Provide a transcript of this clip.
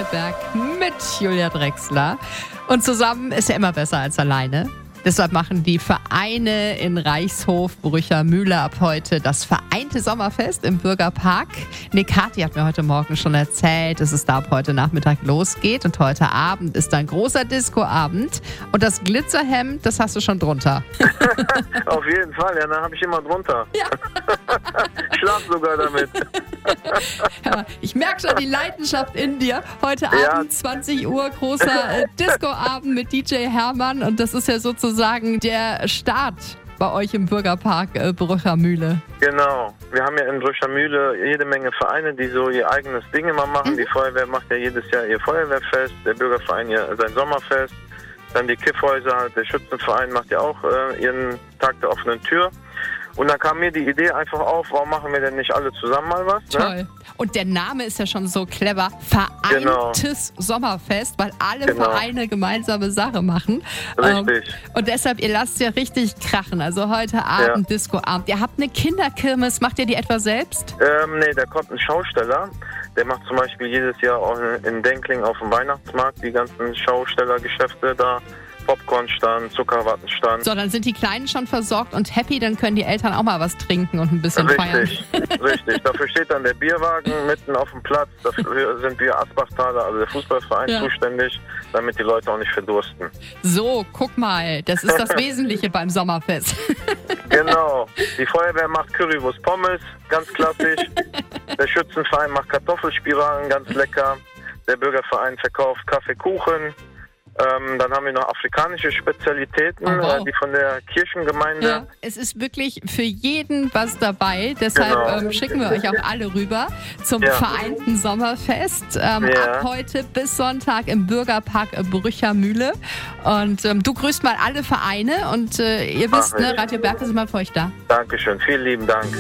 Berg mit Julia Drechsler. Und zusammen ist ja immer besser als alleine. Deshalb machen die Vereine in Reichshof, Brüchermühle ab heute das vereinte Sommerfest im Bürgerpark. Kathi hat mir heute Morgen schon erzählt, dass es da ab heute Nachmittag losgeht. Und heute Abend ist ein großer Discoabend. Und das Glitzerhemd, das hast du schon drunter. Auf jeden Fall, ja, dann habe ich immer drunter. Ja. Ich schlaf sogar damit. Ja, ich merke schon die Leidenschaft in dir. Heute Abend, 20 Uhr, großer Discoabend mit DJ Hermann. Und das ist ja sozusagen der Start bei euch im Bürgerpark Brüchermühle. Genau. Wir haben ja in Brüchermühle jede Menge Vereine, die so ihr eigenes Ding immer machen. Die Feuerwehr macht ja jedes Jahr ihr Feuerwehrfest, der Bürgerverein ja sein Sommerfest. Dann die Kiffhäuser, der Schützenverein macht ja auch ihren Tag der offenen Tür. Und dann kam mir die Idee einfach auf, warum machen wir denn nicht alle zusammen mal was? Toll. Ne? Und der Name ist ja schon so clever. Vereintes Sommerfest, weil alle Vereine gemeinsame Sache machen. Richtig. Und deshalb, ihr lasst ja richtig krachen. Also heute Abend, Discoabend. Ihr habt eine Kinderkirmes. Macht ihr die etwa selbst? Nee, da kommt ein Schausteller. Der macht zum Beispiel jedes Jahr auch in Denkling auf dem Weihnachtsmarkt die ganzen Schaustellergeschäfte da. Popcornstand, Zuckerwattenstand. So, dann sind die Kleinen schon versorgt und happy, dann können die Eltern auch mal was trinken und ein bisschen feiern. Richtig. Dafür steht dann der Bierwagen mitten auf dem Platz. Dafür sind wir Asbachtaler, also der Fußballverein, zuständig, damit die Leute auch nicht verdursten. So, guck mal, das ist das Wesentliche beim Sommerfest. Genau. Die Feuerwehr macht Currywurst Pommes, ganz klassisch. Der Schützenverein macht Kartoffelspiralen, ganz lecker. Der Bürgerverein verkauft Kaffeekuchen. Dann haben wir noch afrikanische Spezialitäten, die von der Kirchengemeinde. Ja, es ist wirklich für jeden was dabei. Deshalb schicken wir euch auch alle rüber zum vereinten Sommerfest. Ab heute bis Sonntag im Bürgerpark Brüchermühle. Und du grüßt mal alle Vereine und ihr wisst, Radio Berg ist immer für euch da. Dankeschön, vielen lieben Dank.